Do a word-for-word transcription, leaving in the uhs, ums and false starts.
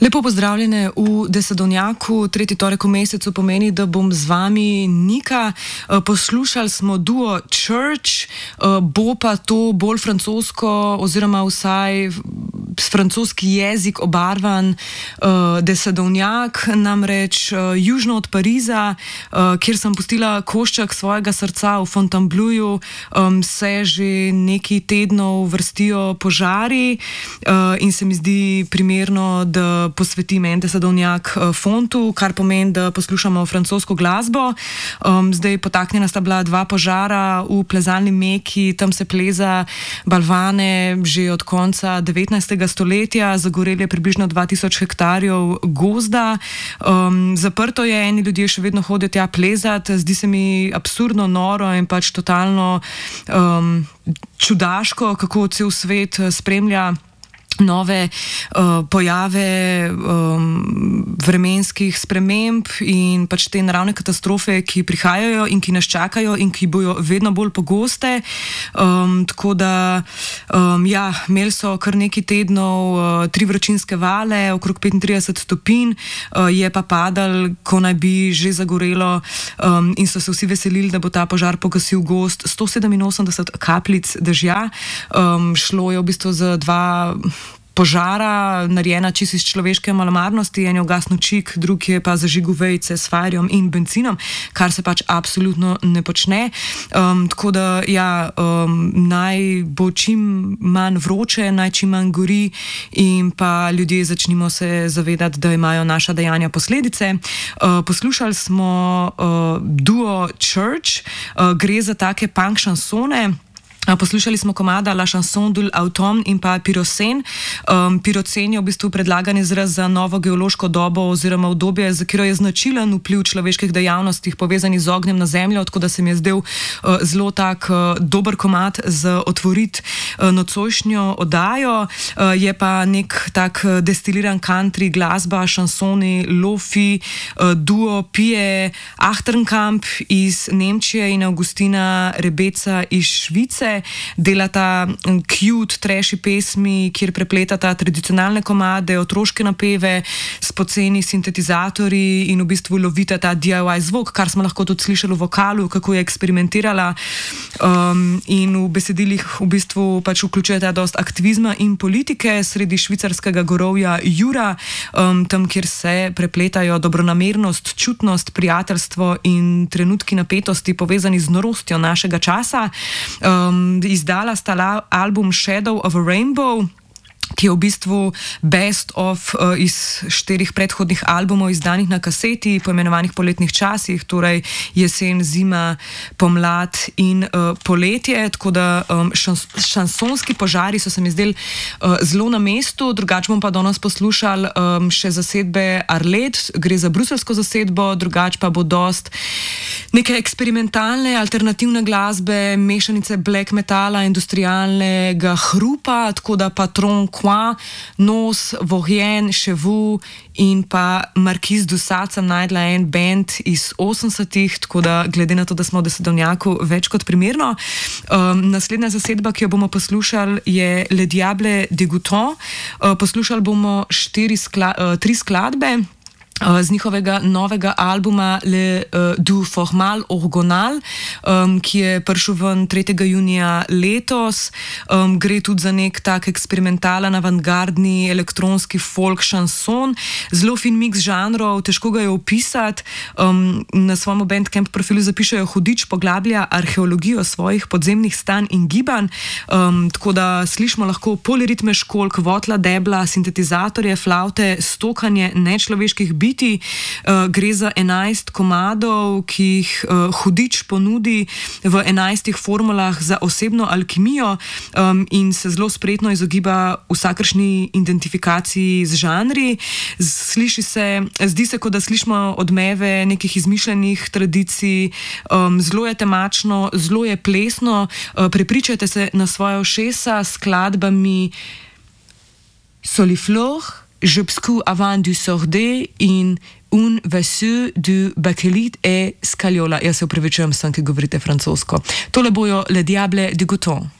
Lepo pozdravljene v Desedovnjaku. Tretji torek v mesecu pomeni, da bom z vami Nika. Poslušali smo duo Church, bo pa to bolj francosko oziroma vsaj francoski jezik obarvan Desedovnjak, namreč južno od Pariza, kjer sem pustila košček svojega srca v Fontainebleauju, se že nekaj tednov vrstijo požari in se mi zdi primerno, da posvetim en Desedovnjak fontu, kar pomeni, da poslušamo francosko glasbo. Um, zdaj potaknjena sta bila dva požara v plezalni Meki, tam se pleza balvane že od konca devetnajstega stoletja, zagoreli je približno dva tisoč hektarjev gozda. Um, zaprto je, eni ljudje še vedno hodijo tja plezat, zdi se mi absurdno noro in pač totalno um, čudaško, kako cel svet spremlja nove uh, pojave um, vremenskih sprememb in pač te naravne katastrofe, ki prihajajo in ki nas čakajo in ki bojo vedno bolj pogoste. Um, tako da, um, ja, imeli so kar nekaj tednov uh, tri vročinske vale, okrog petintrideset stopinj, uh, je pa padal, ko naj bi že zagorelo um, in so se vsi veselili, da bo ta požar pogasil gozd, sto sedeminosemdeset kapljic dežja. Um, šlo je v bistvu za dva požara, narejena čisto iz človeške malomarnosti, en je ugasnil čik, drug je pa zažigal vejice s farjem in bencinom, kar se pač absolutno ne počne. Um, tako da, ja, um, naj bo čim manj vroče, naj čim manj gori in pa ljudje začnimo se zavedati, da imajo naša dejanja posledice. Uh, poslušali smo uh, duo Church, uh, gre za take punk šansone. Poslušali smo komada La Chanson de l'Automne in pa Pyrocene. Um, Pyrocene je v bistvu predlagan izraz za novo geološko dobo oziroma obdobje, za katero je značilen vpliv človeških dejavnostih povezanih z ognjem na zemljo, tako da se mi je zdel uh, zelo tak uh, dober komad za otvoriti uh, nocojšnjo oddajo. Uh, je pa nek tak uh, destiliran country glasba, šansoni, lofi, uh, duo Pije Achterkamp iz Nemčije in Augustina Rebeca iz Švice. Delata cute, trashy pesmi, kjer prepletata tradicionalne komade, otroške napeve s poceni sintetizatorji in v bistvu lovita ta D I Y zvok, kar smo lahko tudi slišali v vokalu, kako je eksperimentirala. Um, in v besedilih v bistvu pač vključujeta dost aktivizma in politike sredi švicarskega gorovja Jura, um, tam, kjer se prepletajo dobronamernost, čutnost, prijateljstvo in trenutki napetosti povezani z norostjo našega časa. Um, Izdala sta la, album Shadow of a Rainbow, ki je v bistvu best of uh, iz štirih predhodnih albumov izdanih na kaseti, poimenovanih poletnih časih, torej jesen, zima, pomlad in uh, poletje, tako da um, šans, šansonski požari so se mi zdeli uh, zelo na mestu. Drugače bom pa danes poslušali um, še zasedbe Arlet, gre za bruselsko zasedbo, drugače pa bo dost neke eksperimentalne, alternativne glasbe, mešanice black metala, industrialnega hrupa, tako da Patron, Coin, Nos, Vorien, Chevu in pa Marquis du Sade sem najdla en band iz osemdesetih, tako da glede na to, da smo v Desedovnjaku, več kot primerno. Um, naslednja zasedba, ki jo bomo poslušali, je Le Diable Dégoûtant. Uh, poslušali bomo štiri skla, uh, tri skladbe z njihovega novega albuma Le uh, du Formal Orgonal, um, ki je prišel ven tretjega junija letos. Um, gre tudi za nek tak eksperimentalen, avantgardni elektronski folk šanson, zelo fin mix žanrov, težko ga je opisati. Um, na svojem Bandcamp profilu zapišejo: hudič poglablja arheologijo svojih podzemnih stanj in gibanj. Um, tako da slišimo lahko poliritme školjk, votla debla, sintetizatorje, flavte, stokanje nečloveških bit. Uh, gre za enajst komadov, ki jih uh, hudič ponudi v enajstih formulah za osebno alkimijo um, in se zelo spretno izogiba vsakršni identifikaciji z žanri. Sliši se, zdi se, kot da slišimo odmeve nekih izmišljenih tradicij, um, zelo je temačno, zelo je plesno. Uh, prepričajte se na svoje ušesa s skladbami Soliflore, Jobscu avant du sordé in Un vaisseau du bakelit et scaliola. Jaz se upravičujem vsem, ki govorite francosko. Tole bojo Le Diable Dégoûtant.